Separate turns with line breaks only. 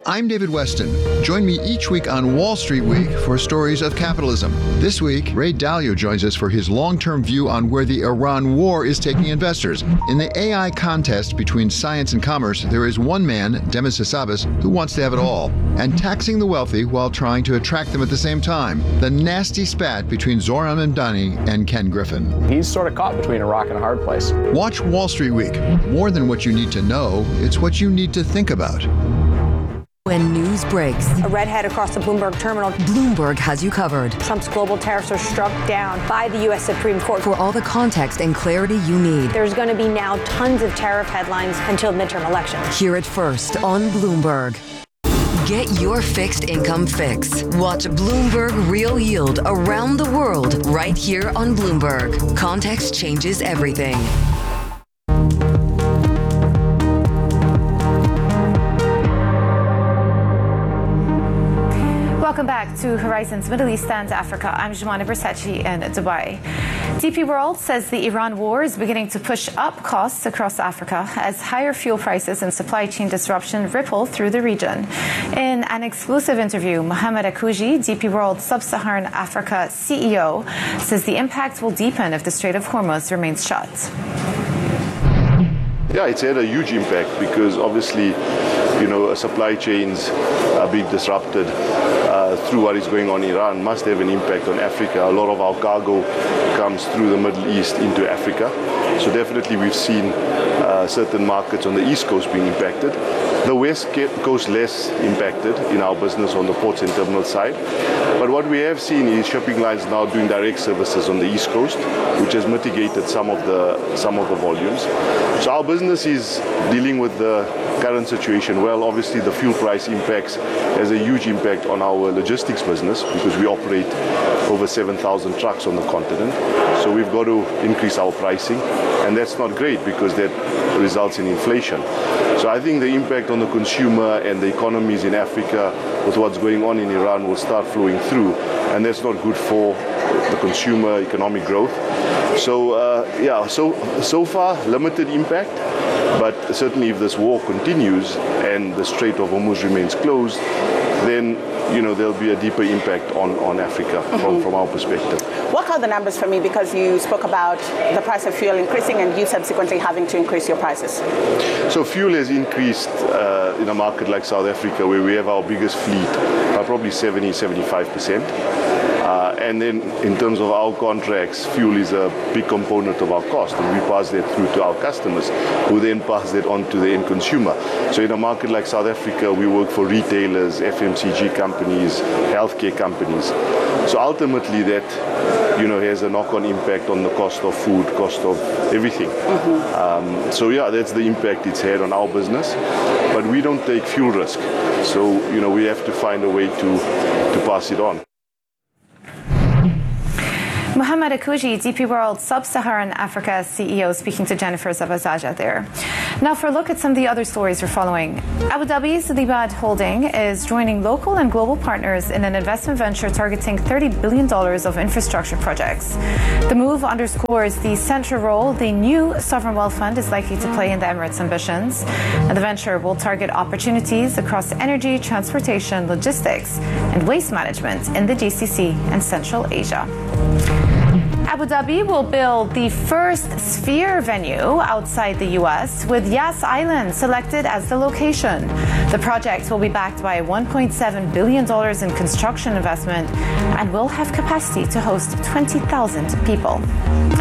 I'm David Weston. Join me each week on Wall Street Week for stories of capitalism. This week, Ray Dalio joins us for his long-term view on where the Iran war is taking investors. In the AI contest between science and commerce, there is one man, Demis Hassabis, who wants to have it all, and taxing the wealthy while trying to attract them at the same time. The nasty spat between Zohran Mamdani and Ken Griffin.
He's sort of caught between a rock and a hard place.
Watch Wall Street Week. More than what you need to know, it's what you need to think about.
When news breaks,
a redhead across the Bloomberg terminal.
Bloomberg has you covered.
Trump's global tariffs are struck down by the U.S. Supreme Court.
For all the context and clarity you need.
There's going to be now tons of tariff headlines until midterm elections.
Hear it first on Bloomberg. Get your fixed income fix. Watch Bloomberg Real Yield around the world right here on Bloomberg. Context changes everything.
Welcome back to Horizons Middle East and Africa. I'm Jumana Bersachi in Dubai. DP World says the Iran war is beginning to push up costs across Africa as higher fuel prices and supply chain disruption ripple through the region. In an exclusive interview, Mohamed Akouji, DP World Sub-Saharan Africa CEO, says the impact will deepen if the Strait of Hormuz remains shut.
Yeah, it's had a huge impact because obviously, supply chains are being disrupted through what is going on in Iran must have an impact on Africa. A lot of our cargo comes through the Middle East into Africa. So definitely we've seen certain markets on the East Coast being impacted. The West Coast less impacted in our business on the ports and terminal side. But what we have seen is shipping lines now doing direct services on the East Coast, which has mitigated some of the volumes. So our business is dealing with the current situation well. Obviously, the fuel price impacts has a huge impact on our logistics business because we operate over 7,000 trucks on the continent. So we've got to increase our pricing, and that's not great because that results in inflation. So I think the impact on the consumer and the economies in Africa with what's going on in Iran will start flowing through, and that's not good for the consumer economic growth. So far limited impact, but certainly if this war continues and the Strait of Hormuz remains closed, then there'll be a deeper impact on Africa from our perspective.
What are the numbers for me? Because you spoke about the price of fuel increasing and you subsequently having to increase your prices.
So fuel has increased in a market like South Africa, where we have our biggest fleet by probably 70-75%. And then in terms of our contracts, fuel is a big component of our cost, and we pass that through to our customers, who then pass that on to the end consumer. So in a market like South Africa, we work for retailers, FMCG companies, healthcare companies. So ultimately that has a knock-on impact on the cost of food, cost of everything. That's the impact it's had on our business. But we don't take fuel risk. So, we have to find a way to pass it on.
Mohamed Akouji, DP World Sub-Saharan Africa CEO, speaking to Jennifer Zabazaja there. Now for a look at some of the other stories we're following. Abu Dhabi's Libad Holding is joining local and global partners in an investment venture targeting $30 billion of infrastructure projects. The move underscores the central role the new sovereign wealth fund is likely to play in the Emirates' ambitions. And the venture will target opportunities across energy, transportation, logistics, and waste management in the GCC and Central Asia. Abu Dhabi will build the first Sphere venue outside the U.S., with Yas Island selected as the location. The project will be backed by $1.7 billion in construction investment and will have capacity to host 20,000 people.